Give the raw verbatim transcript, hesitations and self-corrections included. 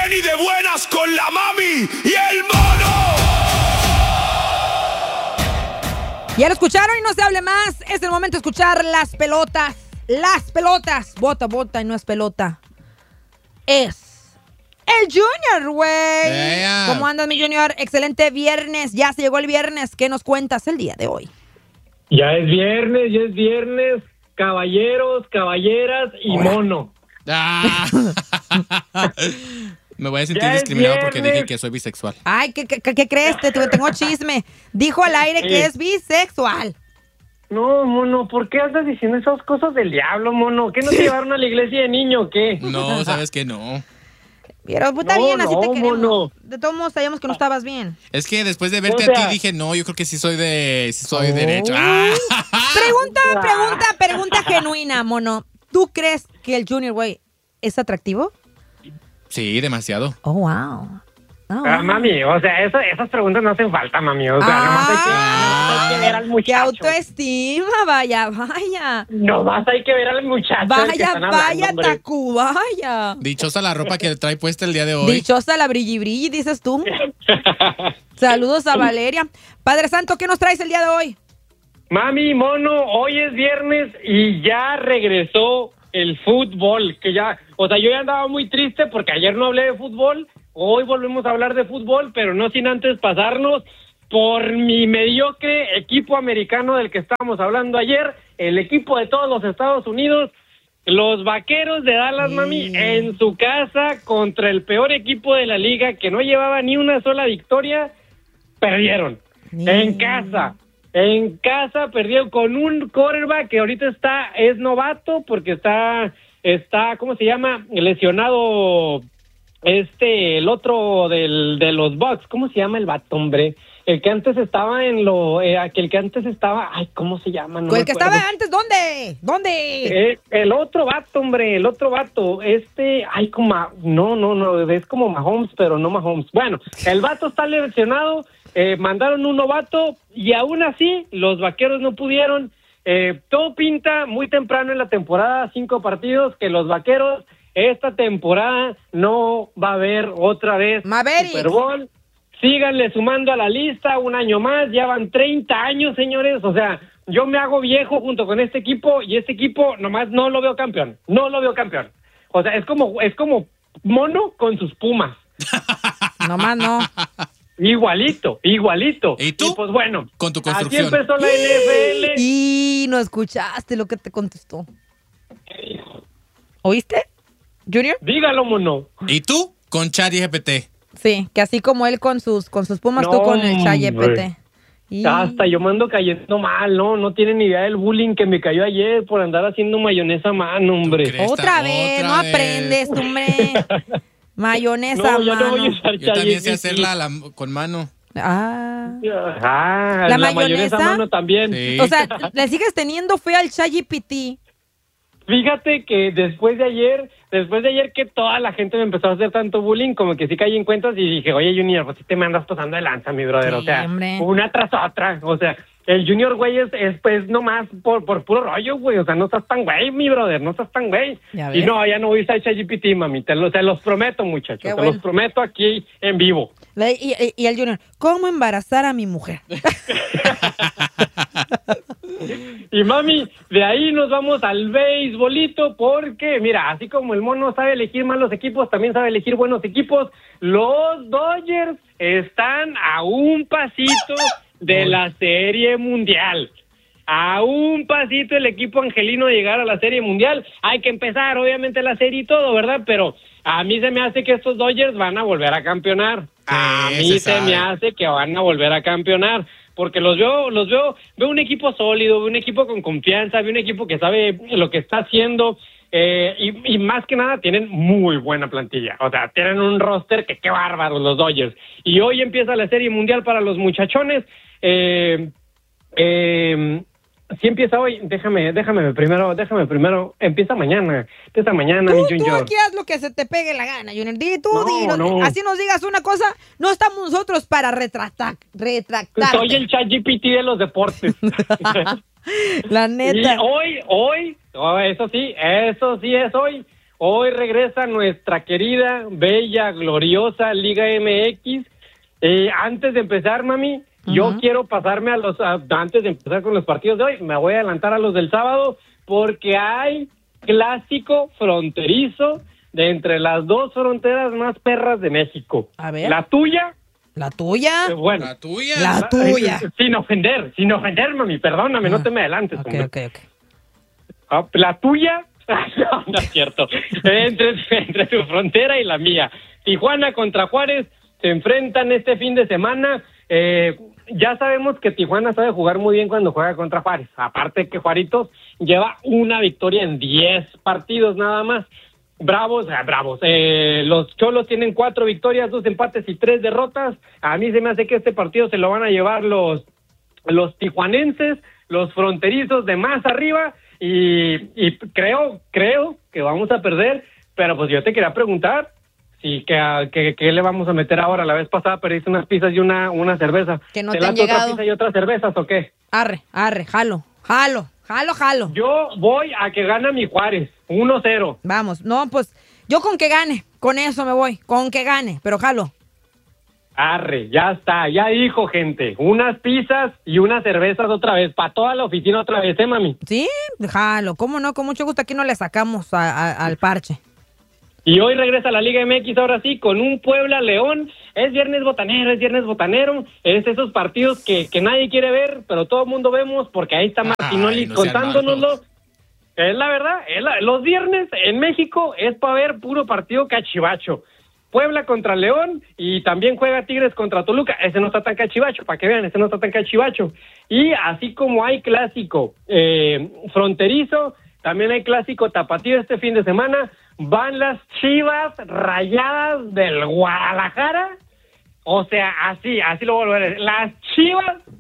bien y de buenas con la mami y el mono. Ya lo escucharon y no se hable más. Es el momento de escuchar las pelotas. Las pelotas. Bota, bota y no es pelota. Es el Junior, güey. Yeah. ¿Cómo andas, mi Junior? Excelente viernes. Ya se llegó el viernes. ¿Qué nos cuentas el día de hoy? Ya es viernes, ya es viernes. Caballeros, caballeras y Hola. mono. Ah. Me voy a sentir Ya es discriminado porque viernes. dije que soy bisexual. Ay, ¿qué, qué, qué crees? Te tengo chisme. Dijo al aire que Eh. es bisexual. No, mono, ¿por qué andas diciendo esas cosas del diablo, mono? ¿Qué no te llevaron a la iglesia de niño o qué? No, sabes que no. Pero pues, está No, bien, así no, te queremos. mono. De todos modos, sabíamos que no estabas bien. Es que después de verte O sea- a ti dije, no, yo creo que sí soy de, sí soy Oh. derecho. Ah. Pregunta, pregunta, pregunta genuina, mono. ¿Tú crees que el Junior, güey, es atractivo? Sí, demasiado. Oh, wow. Oh, Ah, wow. mami, o sea, eso, esas preguntas no hacen falta, mami. O sea, nomás hay que, nomás hay que ver al ¡Qué muchacho. autoestima! Vaya, vaya. Nomás hay que ver al muchacho. del que Vaya, están hablando, vaya, hombre. Tacu, vaya. Dichosa la ropa que trae puesta el día de hoy. Dichosa la brilli brilli, dices tú. Saludos a Valeria. Padre Santo, ¿qué nos traes el día de hoy? Mami, mono, hoy es viernes y ya regresó el fútbol, que ya, o sea, yo ya andaba muy triste porque ayer no hablé de fútbol, hoy volvemos a hablar de fútbol, pero no sin antes pasarnos por mi mediocre equipo americano del que estábamos hablando ayer, el equipo de todos los Estados Unidos, los Vaqueros de Dallas, mami, en su casa contra el peor equipo de la liga que no llevaba ni una sola victoria, perdieron, en casa. En casa perdieron con un quarterback que ahorita está, es novato porque está, está, ¿cómo se llama? Lesionado, este, el otro del, de los Bucks, ¿cómo se llama el vato, hombre? El que antes estaba en lo, eh, aquel que antes estaba, ay, ¿cómo se llama? No ¿El me que acuerdo. estaba antes? ¿Dónde? ¿Dónde? Eh, el otro vato, hombre, el otro vato, este, ay, como, no, no, no, es como Mahomes, pero no Mahomes. Bueno, el vato está lesionado, eh, mandaron un novato y aún así los Vaqueros no pudieron. Eh, todo pinta muy temprano en la temporada, cinco partidos, que los Vaqueros esta temporada no va a haber otra vez Mavericks. Super Bowl. Síganle sumando a la lista un año más, ya van treinta años, señores, o sea, yo me hago viejo junto con este equipo y este equipo nomás no lo veo campeón, no lo veo campeón. O sea, es como es como mono con sus Pumas. Nomás no. Igualito, igualito. ¿Y tú? pues bueno, Con tu así construcción. empezó la N F L. Y no escuchaste lo que te contestó. ¿Oíste, Junior? Dígalo, mono. ¿Y tú? Con ChatGPT. Sí, que así como él con sus con sus pumas, No, tú con el hombre. ChatGPT. Y... Hasta yo me ando cayendo mal, ¿no? No tienen ni idea del bullying que me cayó ayer por andar haciendo mayonesa a mano, hombre. ¿Tú crees? Otra Esta- vez, otra no vez. aprendes, tú, hombre. Mayonesa, No, ya no voy a mano. usar Yo también sé ChatGPT. hacerla a la- con mano. Ah. Ah, ¿La la, mayonesa mayonesa? a mano también. Sí. O sea, le sigues teniendo fe al ChatGPT. Fíjate que después de ayer, después de ayer que toda la gente me empezó a hacer tanto bullying, como que sí caí en cuentas y dije, oye, Junior, pues sí te me andas pasando de lanza, mi brother. Sí, o sea, hombre. una tras otra. O sea, el Junior, güey, es, es pues nomás por, por puro rollo, güey. O sea, no estás tan güey, mi brother, no estás tan güey. Ya Y ves. no, ya no voy a usar ChatGPT, mami. Te, lo, te los prometo, muchachos. Qué te bueno. los prometo aquí en vivo. Le- Y, y- y el Junior, ¿cómo embarazar a mi mujer? Y mami, de ahí nos vamos al beisbolito porque, mira, así como el mono sabe elegir malos equipos, también sabe elegir buenos equipos. Los Dodgers están a un pasito de la Serie Mundial. A un pasito el equipo angelino de llegar a la Serie Mundial. Hay que empezar, obviamente, la serie y todo, ¿verdad? Pero a mí se me hace que estos Dodgers van a volver a campeonar. A Sí, mí se se me sabe. hace que van a volver a campeonar. Porque los veo, los veo, veo un equipo sólido, veo un equipo con confianza, veo un equipo que sabe lo que está haciendo, eh, y, y más que nada tienen muy buena plantilla. O sea, tienen un roster que qué bárbaros los Dodgers. Y hoy empieza la Serie Mundial para los muchachones. Eh, eh, sí empieza hoy, déjame, déjame primero, déjame primero, empieza mañana, empieza mañana, mi Tú, tú Junior. aquí haz lo que se te pegue la gana, Junior. Di tú, No, di, no- no. así nos digas una cosa, no estamos nosotros para retractar, retractar. Soy el ChatGPT de los deportes. La Y neta. hoy, hoy, oh, eso sí, eso sí es hoy. Hoy regresa nuestra querida, bella, gloriosa Liga M X. Eh, antes de empezar, mami, uh-huh. yo quiero pasarme a los... A, antes de empezar con los partidos de hoy, me voy a adelantar a los del sábado, porque hay clásico fronterizo de entre las dos fronteras más perras de México. A ver. La tuya... ¿La tuya? Eh, bueno, La tuya. La tuya. Eh, sin ofender, sin ofender, mami, perdóname, ah. no te me adelantes. Ok, hombre. ok, ok. Ah, la tuya, no, no es cierto, entre, entre tu frontera y la mía. Tijuana contra Juárez se enfrentan este fin de semana. Eh, ya sabemos que Tijuana sabe jugar muy bien cuando juega contra Juárez. Aparte que Juaritos lleva una victoria en diez partidos nada más. Bravos, eh, bravos. Eh, los Cholos tienen cuatro victorias, dos empates y tres derrotas. A mí se me hace que este partido se lo van a llevar los, los tijuanenses, los fronterizos de más arriba. Y, y creo, creo que vamos a perder. Pero pues yo te quería preguntar, si que, que, que le vamos a meter ahora. La vez pasada perdiste unas pizzas y una, una cerveza. Que no ¿Te te han late otra llegado? pizza y otras cervezas o qué? Arre, arre, jalo, jalo, jalo, jalo. Yo voy a que gana mi Juárez, uno cero. Vamos, no, pues yo con que gane, con eso me voy, con que gane, pero jalo. Arre, ya está, ya dijo, gente. Unas pizzas y unas cervezas otra vez, para toda la oficina otra vez, ¿eh, mami? Sí, jalo, cómo no, con mucho gusto aquí no le sacamos a, a, al parche. Y hoy regresa la Liga M X, ahora sí, con un Puebla-León. Es viernes botanero, es viernes botanero. Es esos partidos que, que nadie quiere ver, pero todo el mundo vemos, porque ahí está Martinoli no contándonoslo. Es la verdad, es la, los viernes en México es para ver puro partido cachivacho. Puebla contra León y también juega Tigres contra Toluca. Ese no está tan cachivacho, para que vean, ese no está tan cachivacho. Y así como hay clásico eh, fronterizo, también hay clásico tapatío este fin de semana. Van las Chivas Rayadas del Guadalajara. O sea, así, así lo vuelvo a ver. Las Chivas